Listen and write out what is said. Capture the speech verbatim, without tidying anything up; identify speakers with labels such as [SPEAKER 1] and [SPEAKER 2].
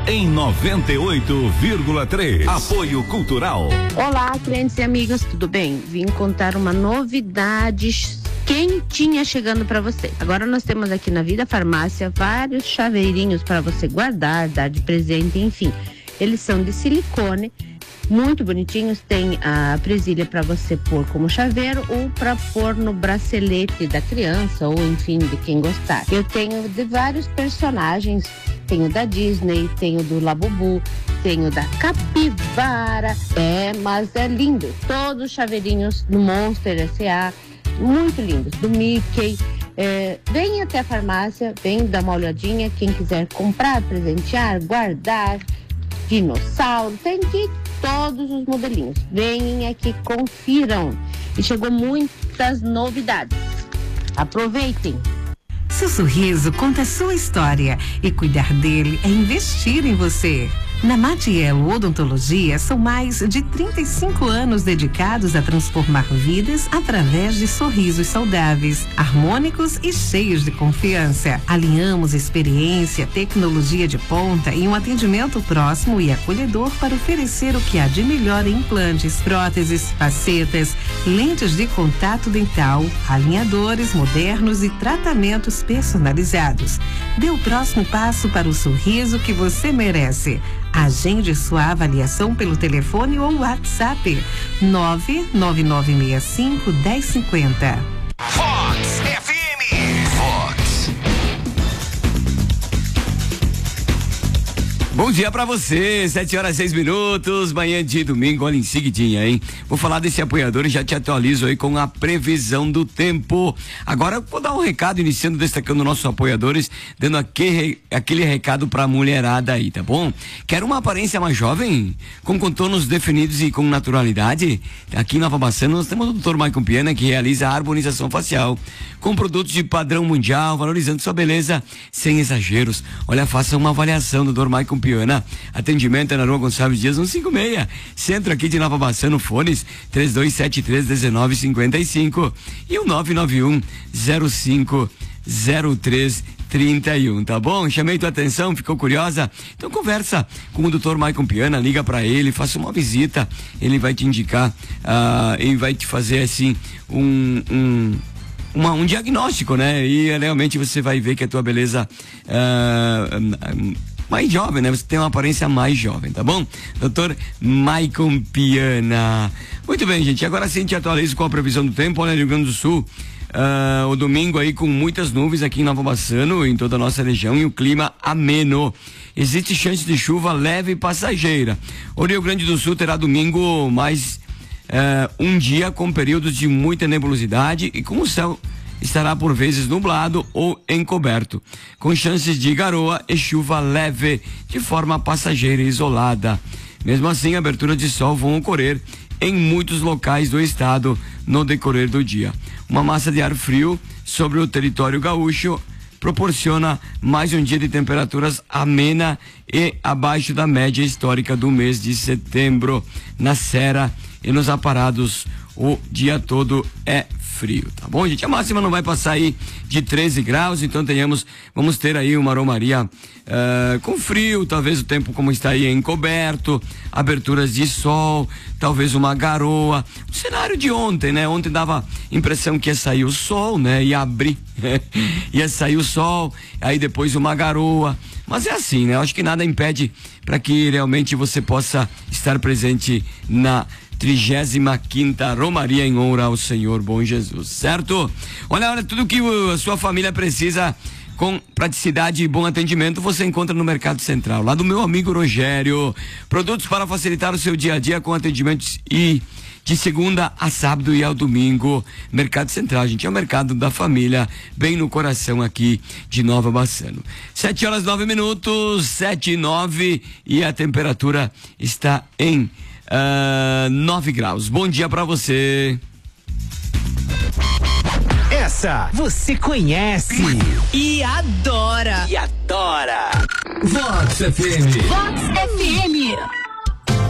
[SPEAKER 1] em noventa e oito vírgula três. Apoio Cultural.
[SPEAKER 2] Olá, clientes e amigos, tudo bem? Vim contar uma novidade quentinha chegando para você. Agora nós temos aqui na Vida Farmácia vários chaveirinhos para você guardar, dar de presente, enfim. Eles são de silicone, muito bonitinhos. Tem a presilha para você pôr como chaveiro ou para pôr no bracelete da criança ou enfim de quem gostar. Eu tenho de vários personagens, tenho da Disney, tenho do Labubu, tenho da Capivara, é, mas é lindo. Todos os chaveirinhos do Monster S A, muito lindos, do Mickey. É, vem até a farmácia, vem dar uma olhadinha, quem quiser comprar, presentear, guardar, dinossauro, tem de todos os modelinhos. Venham aqui, confiram. E chegou muitas novidades. Aproveitem.
[SPEAKER 3] Seu sorriso conta a sua história e cuidar dele é investir em você. Na Matiello Odontologia são mais de trinta e cinco anos dedicados a transformar vidas através de sorrisos saudáveis, harmônicos e cheios de confiança. Alinhamos experiência, tecnologia de ponta e um atendimento próximo e acolhedor para oferecer o que há de melhor em implantes, próteses, facetas, lentes de contato dental, alinhadores modernos e tratamentos personalizados. Dê o próximo passo para o sorriso que você merece. Agende sua avaliação pelo telefone ou WhatsApp nove nove nove seis cinco, um zero cinco zero.
[SPEAKER 1] Fox F M. Fox. Bom dia pra você, sete horas e seis minutos, manhã de domingo, olha em seguidinha, hein? Vou falar desse apoiador e já te atualizo aí com a previsão do tempo. Agora eu vou dar um recado, iniciando destacando nossos apoiadores, dando aquele, aquele recado pra mulherada aí, tá bom? Quer uma aparência mais jovem? Com contornos definidos e com naturalidade? Aqui em Nova Bassano nós temos o doutor Maicon Piana, que realiza a harmonização facial com produtos de padrão mundial, valorizando sua beleza sem exageros. Olha, faça uma avaliação do doutor Maicon Piana. Atendimento é na Rua Gonçalves Dias cento e cinquenta e seis, centro aqui de Nova Bassano. Fones três dois sete três, um nove cinco cinco e o nove nove um zero cinco zero três trinta e um, tá bom? Chamei tua atenção, ficou curiosa? Então conversa com o doutor Maicon Piana, liga pra ele, faça uma visita, ele vai te indicar, uh, ele vai te fazer assim um, um Uma, um diagnóstico, né? E realmente você vai ver que a tua beleza uh, mais jovem, né? Você tem uma aparência mais jovem, tá bom? doutor Maicon Piana. Muito bem, gente. Agora sim te atualizo com a previsão do tempo. Olha, Rio Grande do Sul, uh, o domingo aí com muitas nuvens aqui em Nova Bassano, em toda a nossa região, e o clima ameno. Existe chance de chuva leve e passageira. O Rio Grande do Sul terá domingo mais Uh, um dia com períodos de muita nebulosidade e com o céu estará por vezes nublado ou encoberto, com chances de garoa e chuva leve de forma passageira e isolada. Mesmo assim, aberturas de sol vão ocorrer em muitos locais do estado no decorrer do dia. Uma massa de ar frio sobre o território gaúcho proporciona mais um dia de temperaturas amena e abaixo da média histórica do mês de setembro. Na Serra e nos aparados o dia todo é frio, tá bom, gente? A máxima não vai passar aí de treze graus, então tenhamos, vamos ter aí uma romaria uh, com frio, talvez o tempo como está aí encoberto, aberturas de sol, talvez uma garoa, o cenário de ontem, né? Ontem dava impressão que ia sair o sol, né? Ia abrir, ia sair o sol, aí depois uma garoa, mas é assim, né? Eu acho que nada impede para que realmente você possa estar presente na trigésima quinta Romaria em honra ao Senhor Bom Jesus, certo? Olha, olha, tudo que a sua família precisa com praticidade e bom atendimento você encontra no Mercado Central, lá do meu amigo Rogério. Produtos para facilitar o seu dia a dia com atendimentos e de segunda a sábado e ao domingo. Mercado Central, gente, é o mercado da família, bem no coração aqui de Nova Bassano. Sete horas nove minutos, sete e nove, e a temperatura está em Uh, nove graus. Bom dia pra você.
[SPEAKER 4] Essa você conhece e adora.
[SPEAKER 1] E adora.
[SPEAKER 4] Vox F M.
[SPEAKER 5] Vox F M.